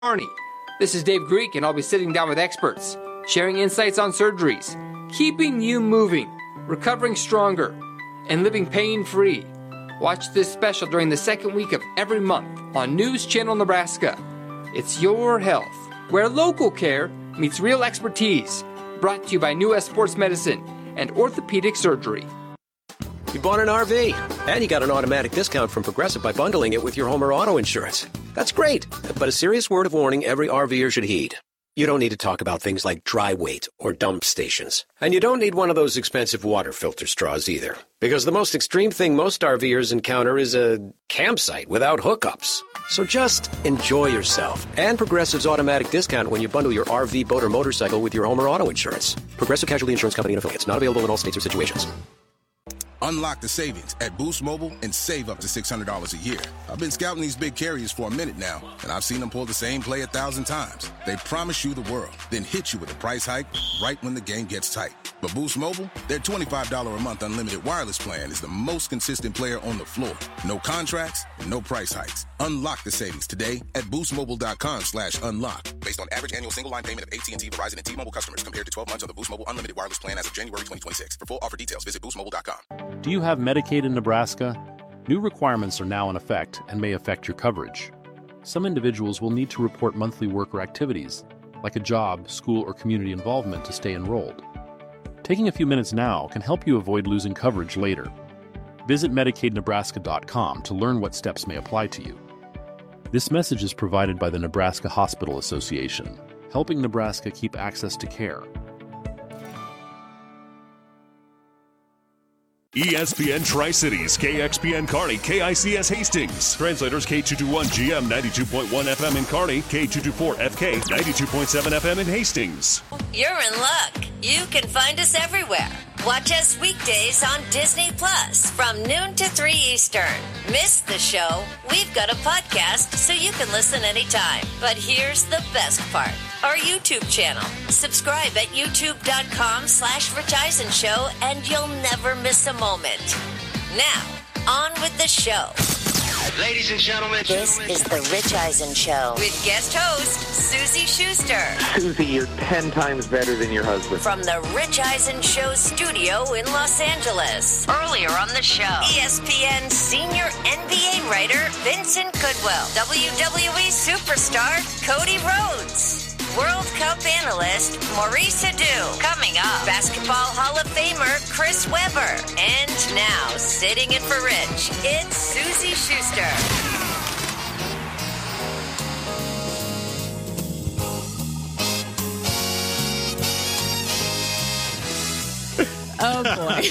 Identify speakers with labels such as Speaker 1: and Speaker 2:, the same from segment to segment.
Speaker 1: Arnie. This is Dave Greek, and I'll be sitting down with experts, sharing insights on surgeries, keeping you moving, recovering stronger, and living pain-free. Watch this special during the second week of every month on News Channel Nebraska. It's your health, where local care meets real expertise. Brought to you by New West Sports Medicine and Orthopedic Surgery.
Speaker 2: You bought an RV, and you got an automatic discount from Progressive by bundling it with your home or auto insurance. That's great, but a serious word of warning every RVer should heed. You don't need to talk about things like dry weight or dump stations. And you don't need one of those expensive water filter straws either. Because the most extreme thing most RVers encounter is a campsite without hookups. So just enjoy yourself and Progressive's automatic discount when you bundle your RV, boat, or motorcycle with your home or auto insurance. Progressive Casualty Insurance Company and affiliates. Not available in all states or situations.
Speaker 3: Unlock the savings at Boost Mobile and save up to $600 a year. I've been scouting these big carriers for a minute now, and I've seen them pull the same play 1,000 times. They promise you the world, then hit you with a price hike right when the game gets tight. But Boost Mobile, their $25 a month unlimited wireless plan is the most consistent player on the floor. No contracts, no price hikes. Unlock the savings today at boostmobile.com/unlock. Based on average annual single line payment of AT&T, Verizon, and T-Mobile customers compared to 12 months of the Boost Mobile unlimited wireless plan as of January 2026. For full offer details, visit boostmobile.com.
Speaker 4: Do you have Medicaid in Nebraska? New requirements are now in effect and may affect your coverage. Some individuals will need to report monthly worker activities, like a job, school, or community involvement to stay enrolled. Taking a few minutes now can help you avoid losing coverage later. Visit MedicaidNebraska.com to learn what steps may apply to you. This message is provided by the Nebraska Hospital Association, helping Nebraska keep access to care.
Speaker 5: ESPN Tri-Cities, KXPN Kearney, KICS Hastings. Translators K221GM 92.1 FM in Kearney, K224 FK 92.7 FM in Hastings.
Speaker 6: You're in luck. You can find us everywhere. Watch us weekdays on Disney Plus from noon to 3 Eastern. Miss the show? We've got a podcast so you can listen anytime. But here's the best part. Our YouTube channel. Subscribe at youtube.com/Rich Eisen Show and you'll never miss a moment. Now, on with the show.
Speaker 7: Ladies and gentlemen,
Speaker 6: This is the Rich Eisen Show with guest host Susie Schuster.
Speaker 8: Susie, you're 10 times better than your husband.
Speaker 6: From the Rich Eisen Show studio in Los Angeles. Earlier on the show, ESPN senior NBA writer Vincent Goodwill, WWE superstar Cody Rhodes, World Cup analyst Maurice Adu. Coming up, Basketball Hall of Famer Chris Webber. And now, sitting in for Rich, it's Susie Schuster.
Speaker 9: Oh, boy.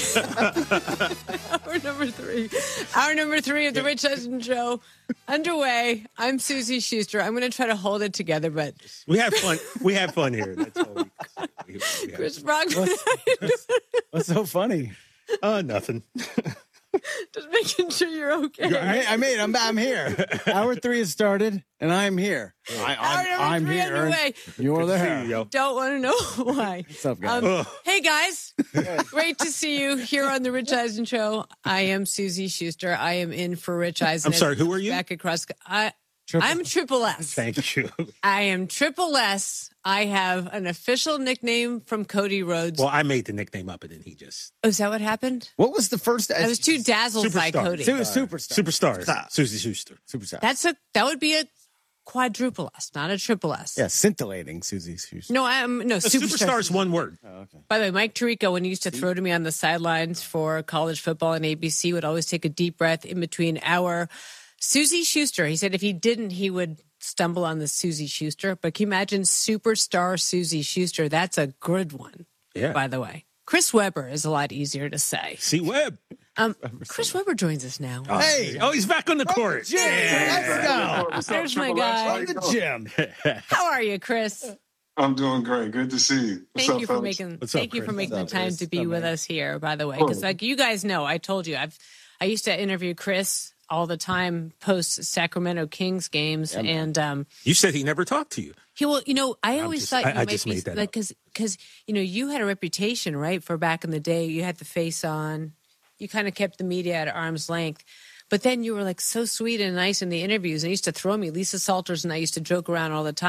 Speaker 9: Hour number three of the Rich Eisen Show underway. I'm Susie Schuster. I'm going to try to hold it together, but...
Speaker 10: We have fun. We have fun here. That's all we
Speaker 9: Chris Brockman.
Speaker 11: What's so funny?
Speaker 10: Nothing.
Speaker 9: Just making sure you're okay.
Speaker 11: I'm here. Hour 3 has started, and I'm here. I'm here.
Speaker 9: Underway.
Speaker 11: You're there.
Speaker 9: Don't want to know why.
Speaker 11: What's up, guys?
Speaker 9: Hey, guys. Great to see you here on the Rich Eisen Show. I am Susie Schuster. I am in for Rich Eisen.
Speaker 10: I'm sorry, who are you?
Speaker 9: Back across. I'm Triple S.
Speaker 10: Thank you.
Speaker 9: I am Triple S. I have an official nickname from Cody Rhodes.
Speaker 10: Well, I made the nickname up, and then he just...
Speaker 9: Oh, is that what happened?
Speaker 11: What was the first?
Speaker 9: I was too dazzled by Cody.
Speaker 10: Superstars. Susie Schuster.
Speaker 11: Superstar.
Speaker 9: That would be a quadruple S, not a triple S.
Speaker 11: Yeah, scintillating Susie Schuster.
Speaker 9: No,
Speaker 10: Superstar is one word.
Speaker 11: Oh, okay.
Speaker 9: By the way, Mike Tirico, when he used to throw to me on the sidelines for college football on ABC, would always take a deep breath in between our Susie Schuster. He said if he didn't, he would stumble on the Susie Schuster. But can you imagine Superstar Susie Schuster? That's a good one, by the way. Chris Webber is a lot easier to say.
Speaker 10: See Webb.
Speaker 9: Chris Webber joins us now.
Speaker 11: Hey.
Speaker 10: Oh, he's back on the court.
Speaker 11: Let's go.
Speaker 9: There's my guy.
Speaker 11: The gym.
Speaker 9: How are you, Chris?
Speaker 12: I'm doing great. Good to see you.
Speaker 9: Thank you for making the time to be with us here, by the way. Because like you guys know, I told you, I used to interview Chris all the time post Sacramento Kings games, and
Speaker 10: you said he never talked to you.
Speaker 9: I always thought
Speaker 10: I just made that up.
Speaker 9: because you had a reputation, right, for back in the day. You had the face on, you kind of kept the media at arm's length. But then you were like so sweet and nice in the interviews. And you used to throw me. Lisa Salters and I used to joke around all the time.